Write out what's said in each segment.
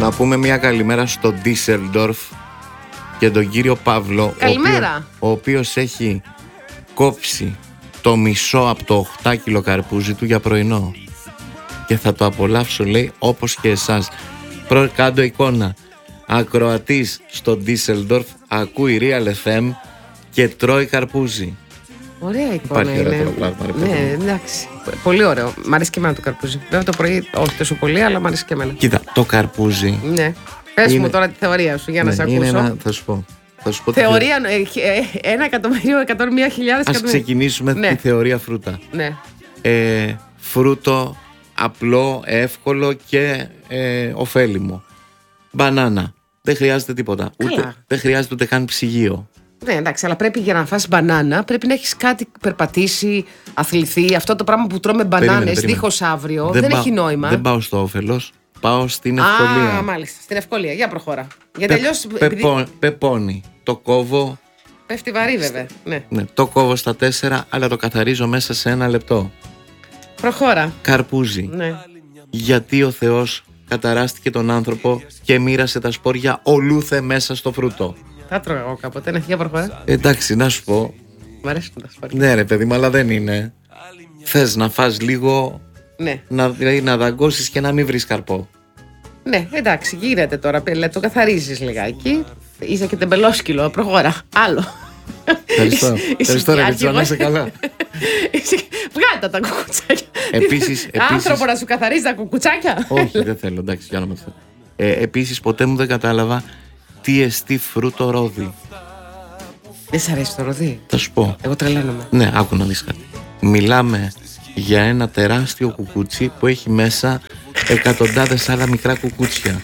Να πούμε μια καλημέρα στο Ντίσελντορφ και τον κύριο Παύλο. Καλημέρα. Ο οποίος έχει κόψει το μισό από το 8 καρπούζι του για πρωινό. Και θα το απολαύσω, λέει, όπως και εσάς. Κάντο εικόνα. Ακροατής στο Ντίσελντορφ, ακούει Real FM και τρώει καρπούζι. Ωραία εικόνα είναι. Ναι, εντάξει. Πολύ ωραίο. Μ' αρέσει και εμένα το καρπούζι. Βέβαια το πρωί όχι τόσο πολύ, αλλά μ' αρέσει και εμένα. Κοίτα, το καρπούζι. Ναι. Πες μου τώρα τη θεωρία σου για να σε ακούσω. Θα σου πω. Θεωρία 1.101.000. Ας ξεκινήσουμε τη θεωρία φρούτα. Ναι. Φρούτο απλό, εύκολο και ωφέλιμο. Μπανάνα. Δεν χρειάζεται τίποτα. Δεν χρειάζεται ούτε καν ψυγείο. Ναι, εντάξει, αλλά πρέπει για να φας μπανάνα πρέπει να έχεις κάτι περπατήσει, αθληθεί. Αυτό το πράγμα που τρώμε μπανάνες δίχως αύριο δεν έχει νόημα. Δεν πάω στο όφελος, πάω στην ευκολία. Α, μάλιστα, στην ευκολία. Για προχώρα. Για Πεπώνει. Το κόβω. Πέφτει βαρύ, βέβαια. Ναι, το κόβω στα 4, αλλά το καθαρίζω μέσα σε 1 λεπτό. Προχώρα. Καρπούζι. Ναι. Γιατί ο Θεός καταράστηκε τον άνθρωπο και μοίρασε τα σπόρια ολούθε μέσα στο φρούτο. Θα τρώω εγώ κάποτε, ναι, για προχώρα. Εντάξει, να σου πω. Μ' αρέσουν τα σπόρια. Ναι, ρε παιδί μου, αλλά δεν είναι. Θες να φας λίγο. Ναι. Δηλαδή να δαγκώσεις και να μην βρεις καρπό. Ναι, εντάξει, γίνεται τώρα. Το καθαρίζεις λιγάκι. Είσαι και τεμπελόσκυλο, προχώρα. Άλλο. Ευχαριστώ, ρε Βιτζό, να είσαι καλά. Βγάλτε τα κουκουτσάκια. Επίσης, άνθρωπο να σου καθαρίζει τα κουκουτσάκια. Όχι, δεν θέλω, εντάξει, για να με θέλω. Επίσης, ποτέ μου δεν κατάλαβα τι εστί φρούτο ρόδι. Δεν σ' αρέσει το ρόδι? Θα σου πω. Εγώ τρελαίνομαι. Ναι, άκου να δεις κάτι. Μιλάμε για ένα τεράστιο κουκούτσι που έχει μέσα εκατοντάδες άλλα μικρά κουκούτσια.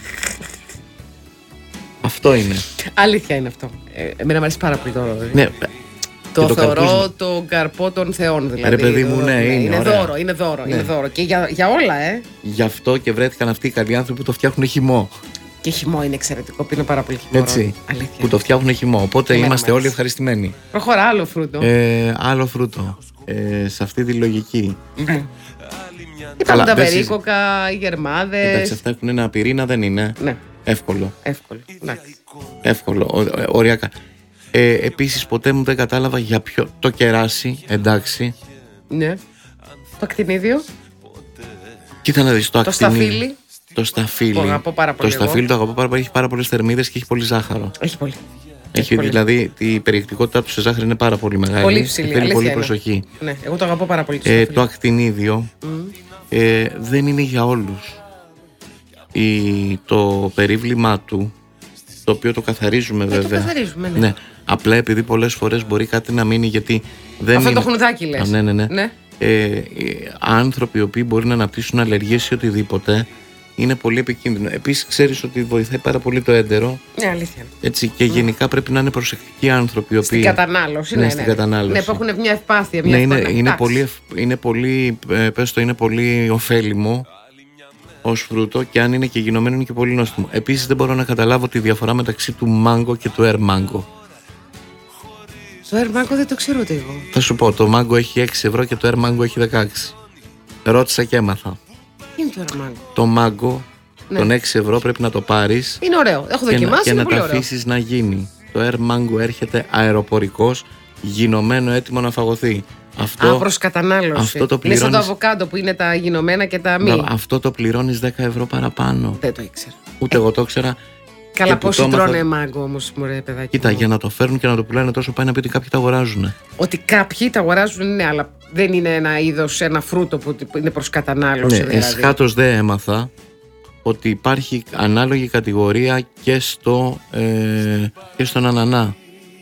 Αυτό είναι. Αλήθεια είναι αυτό. Εμένα μου αρέσει πάρα πολύ το ρόδι. Ναι. Το θεωρώ τον καρπό των θεών, δηλαδή. Ρε παιδί μου, ναι, είναι δώρο, είναι δώρο, ναι. Είναι δώρο. Και για όλα, Γι' αυτό και βρέθηκαν αυτοί οι καλοί άνθρωποι που το φτιάχνουν χυμό. Και χυμό είναι εξαιρετικό, πίνω πάρα πολύ χυμό. Έτσι. Αλήθεια. Που το φτιάχνουν χυμό. Οπότε είμαστε όλοι ευχαριστημένοι. Προχωρά, άλλο φρούτο. Άλλο φρούτο. Σε αυτή τη λογική. Υπάρχουν τα περίκοκα, οι γερμάδες. Εντάξει, αυτά έχουν ένα πυρήνα, δεν είναι. Ναι. Εύκολο. Εύκολο. Οριακά. Επίσης, ποτέ μου δεν κατάλαβα για ποιο. Το κεράσι, εντάξει. Ναι. Το ακτινίδιο. Κοίτα να δεις το ακτινίδιο. Σταφύλι. Το σταφύλι. Το αγαπώ πάρα πολύ. Το σταφύλι το αγαπώ πάρα πολύ. Έχει πάρα πολλές θερμίδες και έχει πολύ ζάχαρο. Έχει πολύ. Δηλαδή η περιεκτικότητά του σε ζάχαρη είναι πάρα πολύ μεγάλη. Πολύ ψηλή. Θέλει πολύ προσοχή. Ναι, εγώ το αγαπώ πάρα πολύ. Το ακτινίδιο δεν είναι για όλους. Το περίβλημά του, το οποίο το καθαρίζουμε βέβαια. Το καθαρίζουμε, ναι. Απλά επειδή πολλές φορές μπορεί κάτι να μείνει γιατί δεν αυτό είναι. Το χνουδάκι λες. Ναι. Άνθρωποι οι οποίοι μπορεί να αναπτύσσουν αλλεργίες ή οτιδήποτε είναι πολύ επικίνδυνο. Επίσης ξέρεις ότι βοηθάει πάρα πολύ το έντερο. Ναι, αλήθεια. Έτσι, και γενικά πρέπει να είναι προσεκτικοί άνθρωποι οι οποίοι. Στην κατανάλωση. Ναι, στην κατανάλωση. Ναι, που έχουν μια ευπάθεια. Είναι πολύ ωφέλιμο ως φρούτο και αν είναι και γινωμένο είναι και πολύ νόστιμο. Επίσης δεν μπορώ να καταλάβω τη διαφορά μεταξύ του μάγκο και του air mango. Το air mango δεν το ξέρω ούτε εγώ. Θα σου πω, το mango έχει 6 ευρώ και το air mango έχει 16. Ρώτησα και έμαθα. Τι είναι το air mango? Το mango, τον 6 ευρώ πρέπει να το πάρεις. Είναι ωραίο, έχω δοκιμάσει. Και να τα αφήσεις να γίνει. Το air mango έρχεται αεροπορικός, γινωμένο, έτοιμο να φαγωθεί. Προς κατανάλωση. Αυτό το πληρώνεις... Είναι σαν το αβοκάντο που είναι τα γινωμένα και τα μη. Αυτό το πληρώνεις 10 ευρώ παραπάνω. Δεν το ήξερα. Ούτε εγώ το ήξερα. Καλά, πόσοι τρώνε μάγκο όμως, μωρέ παιδάκι. Κοίτα, για να το φέρουν και να το πουλάνε τόσο πάει να πει ότι κάποιοι τα αγοράζουν. Ότι κάποιοι τα αγοράζουν, ναι, αλλά δεν είναι ένα είδος, ένα φρούτο που είναι προς κατανάλωση. Ναι, δηλαδή. Εσχάτως δεν έμαθα ότι υπάρχει ανάλογη κατηγορία και στον ανανά.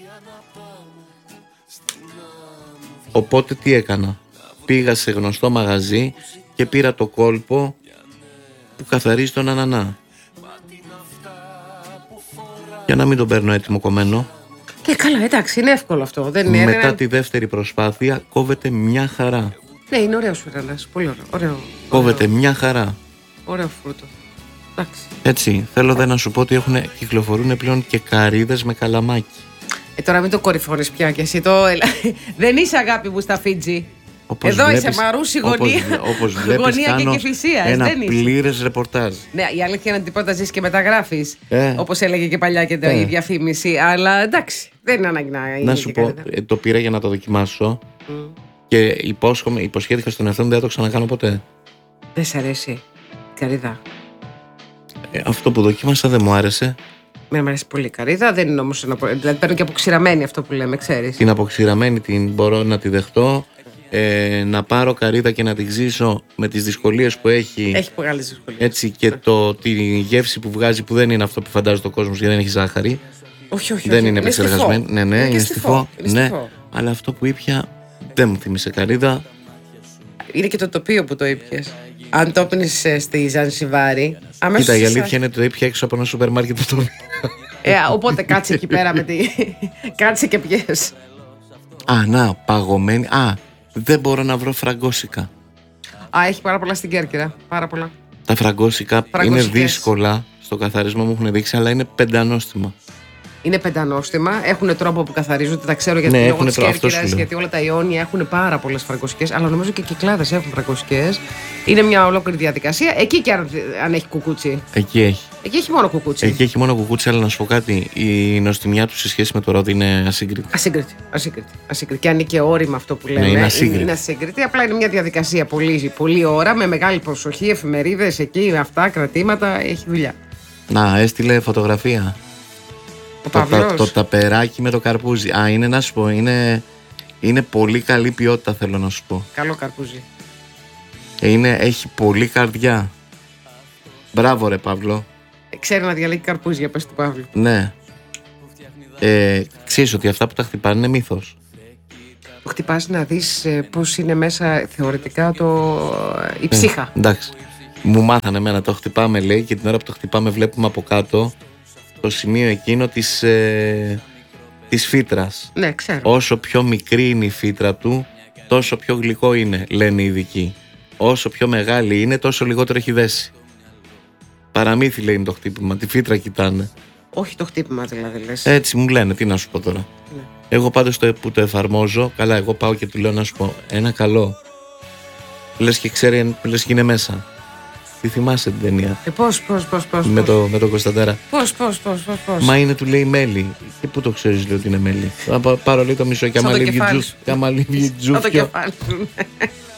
Οπότε τι έκανα? Πήγα σε γνωστό μαγαζί και πήρα το κόλπο που καθαρίζει τον ανανά. Για να μην τον παίρνω έτοιμο κομμένο. Καλά, εντάξει, είναι εύκολο αυτό. Μετά τη δεύτερη προσπάθεια κόβεται μια χαρά. Ναι, είναι ωραίος ο ανανάς, πολύ ωραίο. Κόβεται μια χαρά. Ωραίο φρούτο. Εντάξει. Έτσι, θέλω να σου πω ότι κυκλοφορούν πλέον και καρύδες με καλαμάκι. Τώρα μην το κορυφώνεις πια κι εσύ. Δεν είσαι αγάπη μου στα Φίτζι. Εδώ είσαι Μαρούση, γωνία. Όπως βλέπεις, γωνία κάνω και Κηφισίας. ένα πλήρες ρεπορτάζ. Ναι, η αλήθεια είναι τίποτα ζεις και μεταγράφεις. Όπως έλεγε και παλιά και η διαφήμιση. Αλλά εντάξει, δεν είναι ανάγκη να είναι. Να σου πω, το πήρα για να το δοκιμάσω. Και υποσχέθηκα στον εαυτό μου δεν θα το ξανακάνω ποτέ. Δεν σ' αρέσει καρύδα? Αυτό που δοκίμασα δεν μου άρεσε. Μου αρέσει πολύ η καρύδα, δεν είναι όμως. Δηλαδή παίρνω και αποξηραμένη αυτό που λέμε, ξέρεις. Την αποξηραμένη την μπορώ να τη δεχτώ. Να πάρω καρύδα και να την ξύσω με τις δυσκολίες που έχει. Έχει μεγάλες δυσκολίες. Έτσι και τη γεύση που βγάζει που δεν είναι αυτό που φαντάζεται ο κόσμος, γιατί δεν έχει ζάχαρη. Όχι. Δεν είναι επεξεργασμένη. Ναι, είναι στιφό. Ναι, αλλά αυτό που ήπια δεν μου θύμισε καρύδα. Είναι και το τοπίο που το ήπιες. Αν το έπινες στη Ζανσιβάρη. Κοίτα, η αλήθεια είναι ότι το ήπια έξω από ένα σούπερ μάρκετ το τοπίο. Οπότε κάτσε εκεί πέρα κάτσε και πιες. Να, παγωμένη. Δεν μπορώ να βρω φραγκόσικα. Έχει πάρα πολλά στην Κέρκυρα. Πάρα πολλά. Τα φραγκόσικα είναι δύσκολα στο καθαρισμό, μου έχουν δείξει, αλλά είναι πεντανόστιμα. Είναι πεντανόστιμα, έχουν τρόπο που καθαρίζονται, τα ξέρω γιατί λόγω της Κέρκυρας, γιατί όλα τα Ιόνια έχουν πάρα πολλές φραγκοσικές, αλλά νομίζω και οι Κυκλάδες έχουν φραγκοσικές. Είναι μια ολόκληρη διαδικασία. Εκεί και αν έχει κουκούτσι. Εκεί έχει. Εκεί έχει μόνο κουκούτσι. Εκεί έχει μόνο κουκούτσι, αλλά να σου πω κάτι, η νοστιμιά του σε σχέση με το ρόδι είναι ασύγκριτη. Ασύγκριτη. Και αν είναι και όρημα αυτό που λέμε. Είναι ασύγκριτη. Απλά είναι μια διαδικασία πολύ ώρα, με μεγάλη προσοχή, εφημερίδες εκεί, αυτά, κρατήματα, έχει δουλειά. Να, έστειλε φωτογραφία. Το ταπεράκι με το καρπούζι. Είναι να σου πω, είναι πολύ καλή ποιότητα, θέλω να σου πω. Καλό καρπούζι. Έχει πολύ καρδιά. Μπράβο ρε Παύλο. Ξέρει να διαλέγει καρπούζια, πες του Παύλου. Ναι. Ξέρεις ότι αυτά που τα χτυπάνε είναι μύθος. Το χτυπάς να δεις πώς είναι μέσα θεωρητικά η ψύχα. Εντάξει. Μου μάθανε εμένα, το χτυπάμε λέει, και την ώρα που το χτυπάμε βλέπουμε από κάτω το σημείο εκείνο της φύτρας. Ναι, ξέρω. Όσο πιο μικρή είναι η φύτρα του, τόσο πιο γλυκό είναι, λένε οι ειδικοί. Όσο πιο μεγάλη είναι, τόσο λιγότερο έχει δέσει. Παραμύθι λέει είναι το χτύπημα, τη φύτρα κοιτάνε. Όχι το χτύπημα δηλαδή λες. Έτσι μου λένε, τι να σου πω τώρα. Ναι. Εγώ πάντως που το εφαρμόζω, καλά, εγώ πάω και του λέω να σου πω ένα καλό. Λες και ξέρει, λες και είναι μέσα. Τι θυμάσαι την ταινία? Πώς. Με τον Κωνσταντέρα. Πώς. Μα είναι, του λέει μέλι. Και πού το ξέρεις, λέει ότι είναι μέλι? Θα πάρω λέει το μισό και άμα λέει τζούφιο.